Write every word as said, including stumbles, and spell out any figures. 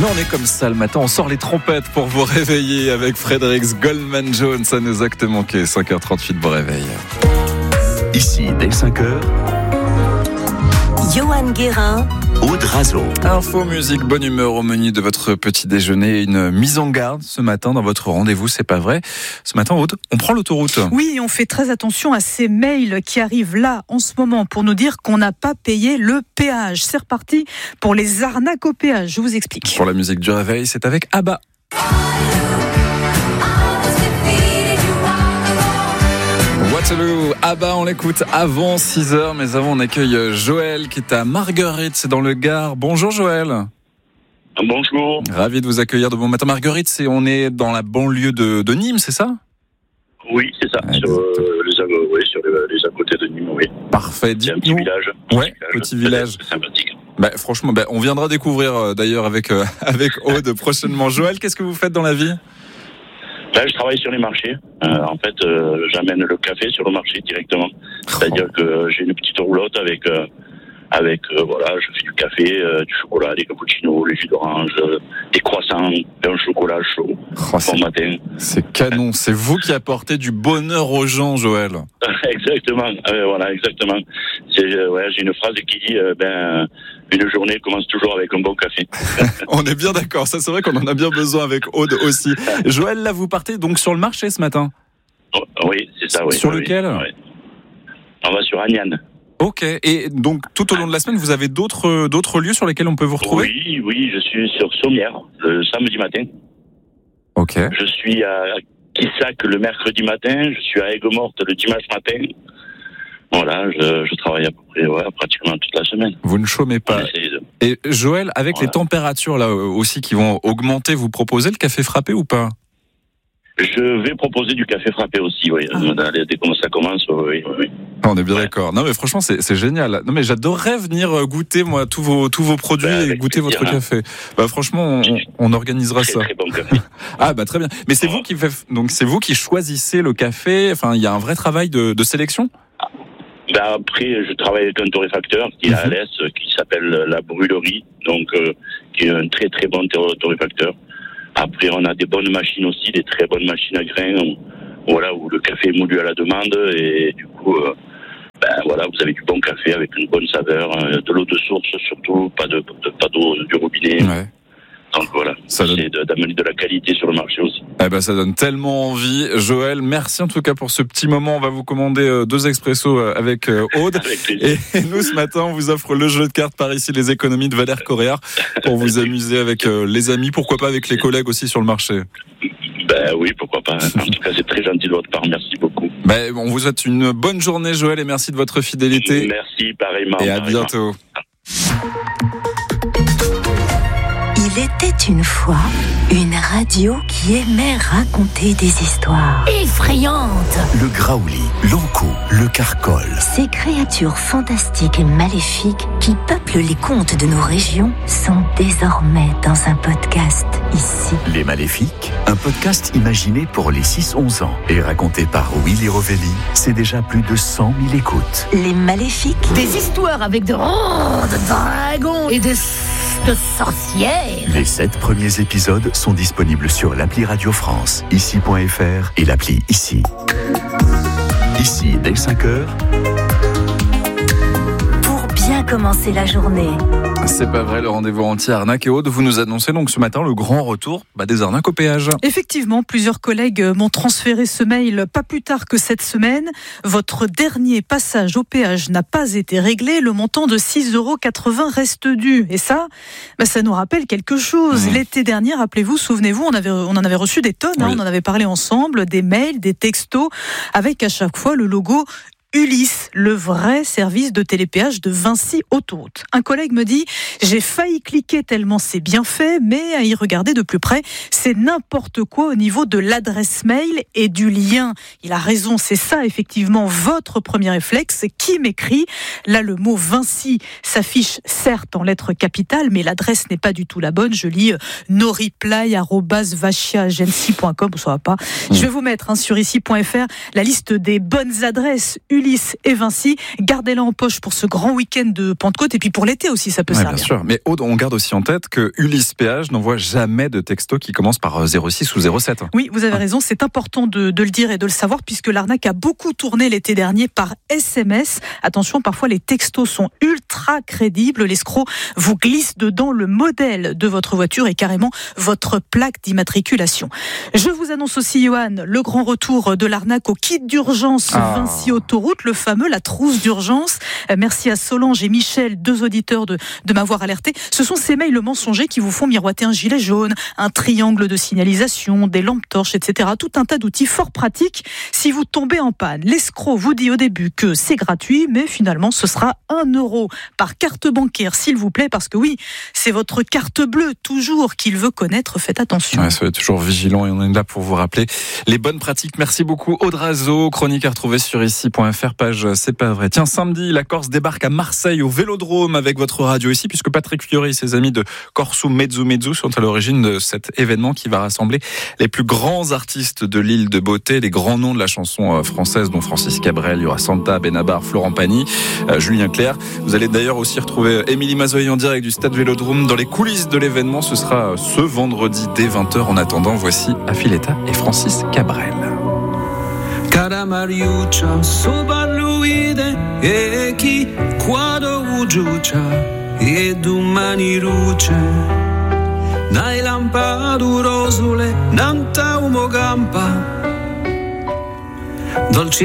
Mais on est comme ça le matin, on sort les trompettes pour vous réveiller avec Fredericks Goldman Jones. Ça nous a que manqué, cinq heures trente-huit, beau réveil. Ici, dès cinq heures, Johan Guérin, Aude Razo. Info, musique, bonne humeur au menu de votre petit déjeuner. Une mise en garde ce matin dans votre rendez-vous, c'est pas vrai. Ce matin, Aude, on prend l'autoroute. Oui, on fait très attention à ces mails qui arrivent là en ce moment pour nous dire qu'on n'a pas payé le péage. C'est reparti pour les arnaques au péage, je vous explique. Pour la musique du réveil, c'est avec Abba. Waterloo, Abba, on l'écoute avant six heures, mais avant on accueille Joël qui est à Marguerite, c'est dans le Gard. Bonjour Joël. Bonjour. Ravi de vous accueillir de bon matin. Marguerite, c'est, on est dans la banlieue de, de Nîmes, c'est ça? Oui, c'est ça, ouais, sur, euh, les, euh, oui, sur les, les à côté de Nîmes, oui. Parfait, c'est un petit village. Ouais, petit village. C'est sympathique. Bah, franchement, bah, on viendra découvrir euh, d'ailleurs avec, euh, avec Aude prochainement. Joël, qu'est-ce que vous faites dans la vie? Là, je travaille sur les marchés. Euh, en fait, euh, j'amène le café sur le marché directement. C'est-à-dire que j'ai une petite roulotte avec, euh, avec euh, voilà, je fais du café, euh, du chocolat, des cappuccinos, les jus d'orange, euh, des croissants, un chocolat chaud, oh, bon matin. C'est canon. C'est vous qui apportez du bonheur aux gens, Joël. Exactement. Euh, voilà, exactement. C'est, euh, ouais, j'ai une phrase qui dit, euh, ben, une journée commence toujours avec un bon café. On est bien d'accord. Ça, c'est vrai qu'on en a bien besoin avec Aude aussi. Joël, là, vous partez donc sur le marché ce matin? Oh, oui, c'est ça, oui. Sur oui, lequel? oui. On va sur Agnan. Ok. Et donc, tout au long de la semaine, vous avez d'autres, d'autres lieux sur lesquels on peut vous retrouver? Oui, oui, je suis sur Sommières, le samedi matin. Ok. Je suis à Quissac le mercredi matin. Je suis à Aigues-Mortes le dimanche matin. Voilà, je, je travaille à peu près, ouais, pratiquement toute la semaine. Vous ne chômez pas. De... Et Joël, avec voilà. les températures là aussi qui vont augmenter, vous proposez le café frappé ou pas? Je vais proposer du café frappé aussi, oui. Ah. Dès que ça commence, oui, oui, oui. On est bien ouais. d'accord. Non, mais franchement, c'est, c'est génial. Non, mais j'adorerais venir goûter, moi, tous vos, tous vos produits bah, et goûter plaisir, votre hein. café. Bah, franchement, on, on organisera très, ça. Très bon café. Ah, bah, très bien. Mais c'est oh. vous qui fait, donc, c'est vous qui choisissez le café. Enfin, il y a un vrai travail de, de sélection? Ben après, je travaille avec un torréfacteur qui est à Alès, qui s'appelle La Brûlerie, donc euh, qui est un très très bon torréfacteur. Après, on a des bonnes machines aussi, des très bonnes machines à grains, où, voilà, où le café est moulu à la demande et du coup, euh, ben voilà, vous avez du bon café avec une bonne saveur, euh, de l'eau de source surtout, pas de, de pas d'eau du robinet. Ouais. Donc voilà, ça donne... c'est de, d'amener de la qualité sur le marché aussi. Eh ben, ça donne tellement envie. Joël, merci en tout cas pour ce petit moment. On va vous commander deux expressos avec Aude. Avec et, et nous, ce matin, on vous offre le jeu de cartes par ici, les économies de Valère Correa, pour vous amuser avec les amis, pourquoi pas avec les collègues aussi sur le marché. Ben oui, pourquoi pas. En tout cas, c'est très gentil de votre part. Merci beaucoup. Ben, on vous souhaite une bonne journée, Joël, et merci de votre fidélité. Merci, pareillement. Et à pareillement. bientôt. Il était une fois une radio qui aimait raconter des histoires effrayantes. Le graouli, l'ankou, le carcol. Ces créatures fantastiques et maléfiques qui peuplent les contes de nos régions sont désormais dans un podcast ici. Les Maléfiques, un podcast imaginé pour les six onze ans et raconté par Willy Rovelli. C'est déjà plus de cent mille écoutes. Les Maléfiques. Des histoires avec de, oh, de dragons et de... de sorcières. Les sept premiers épisodes sont disponibles sur l'appli Radio France, ici point f r et l'appli Ici. Ici, dès cinq heures. Pour bien commencer la journée. C'est pas vrai, le rendez-vous anti-arnaque et Aude, vous nous annoncez donc ce matin le grand retour bah, des arnaques au péage. Effectivement, plusieurs collègues m'ont transféré ce mail pas plus tard que cette semaine. Votre dernier passage au péage n'a pas été réglé, le montant de six euros quatre-vingts reste dû. Et ça, bah, ça nous rappelle quelque chose. Mmh. L'été dernier, rappelez-vous, souvenez-vous, on, avait, on en avait reçu des tonnes, oui. hein, on en avait parlé ensemble, des mails, des textos, avec à chaque fois le logo Ulysse, le vrai service de télépéage de Vinci Autoroute. Un collègue me dit « J'ai failli cliquer tellement c'est bien fait, mais à y regarder de plus près, c'est n'importe quoi au niveau de l'adresse mail et du lien. » Il a raison, c'est ça effectivement votre premier réflexe. Qui m'écrit ? Là, le mot Vinci s'affiche certes en lettres capitales, mais l'adresse n'est pas du tout la bonne. Je lis euh, noreply arobase vachia agency point com, ça va pas. Mmh. Je vais vous mettre hein, sur ici point f r la liste des bonnes adresses Ulysse et Vinci. Gardez-la en poche pour ce grand week-end de Pentecôte et puis pour l'été aussi, ça peut ouais, servir. Bien sûr, mais Aude, on garde aussi en tête que Ulysse Péage n'envoie jamais de texto qui commence par zéro six ou zéro sept. Oui, vous avez raison, c'est important de, de le dire et de le savoir puisque l'arnaque a beaucoup tourné l'été dernier par S M S. Attention, parfois les textos sont ultra crédibles. L'escroc vous glisse dedans le modèle de votre voiture et carrément votre plaque d'immatriculation. Je vous annonce aussi, Johan, le grand retour de l'arnaque au kit d'urgence ah. Vinci Autoroute, le fameux, la trousse d'urgence. Merci à Solange et Michel, deux auditeurs, de, de m'avoir alerté. Ce sont ces mails mensongers qui vous font miroiter un gilet jaune, un triangle de signalisation, des lampes torches, et cetera. Tout un tas d'outils fort pratiques. Si vous tombez en panne, l'escroc vous dit au début que c'est gratuit, mais finalement ce sera un euro par carte bancaire, s'il vous plaît, parce que oui, c'est votre carte bleue toujours qu'il veut connaître. Faites attention. Ouais, soyez toujours vigilant et on est là pour vous rappeler les bonnes pratiques. Merci beaucoup, Aude Razo. Chronique à retrouver sur ici point f r, page C'est pas vrai. Tiens, samedi, la Corse débarque à Marseille au Vélodrome avec votre radio ici, puisque Patrick Fiori et ses amis de Corsu Mezzo Mezzo sont à l'origine de cet événement qui va rassembler les plus grands artistes de l'île de Beauté, les grands noms de la chanson française, dont Francis Cabrel, il y aura Santa, Benabar, Florent Pagny, euh, Julien Clerc. Vous allez d'ailleurs aussi retrouver Émilie Mazoyer en direct du stade Vélodrome dans les coulisses de l'événement. Ce sera ce vendredi dès vingt heures. En attendant, voici Affiletta et Francis Cabrel. Cara Mariuccia, sobarluide e chi quando ugiuccia e domani luce. Nai lampadu rosule, nanta umo gampa. Dolci